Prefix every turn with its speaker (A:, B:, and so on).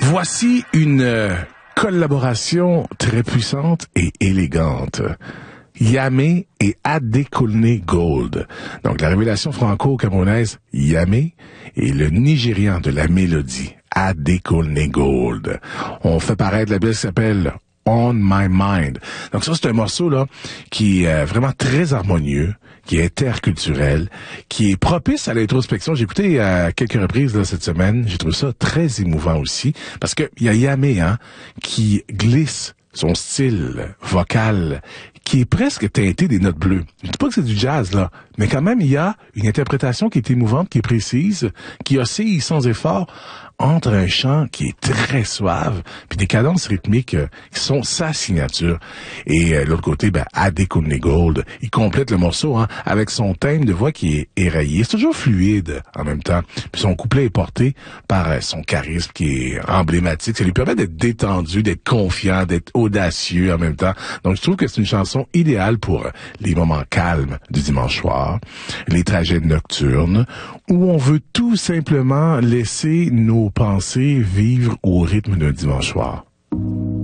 A: Voici une collaboration très puissante et élégante. Yamé et Adekunle Gold. Donc, la révélation franco-camerounaise Yamé et le Nigérian de la mélodie Adekunle Gold. On fait paraître la pièce qui s'appelle On My Mind. Donc ça, c'est un morceau là qui est vraiment très harmonieux, qui est interculturel, qui est propice à l'introspection. J'ai écouté à quelques reprises là, cette semaine. J'ai trouvé ça très émouvant aussi, parce que il y a Yamé qui glisse son style vocal qui est presque teinté des notes bleues. Je dis pas que c'est du jazz, là, mais quand même, il y a une interprétation qui est émouvante, qui est précise, qui oscille sans effort entre un chant qui est très suave, puis des cadences rythmiques qui sont sa signature. Et l'autre côté, Adekunle Gold, il complète le morceau avec son thème de voix qui est éraillé. C'est toujours fluide en même temps. Puis son couplet est porté par son charisme qui est emblématique. Ça lui permet d'être détendu, d'être confiant, d'être audacieux en même temps. Donc je trouve que c'est une chanson idéale pour les moments calmes du dimanche soir, les trajets nocturnes, où on veut tout simplement laisser nos pensées vivre au rythme d'un dimanche soir.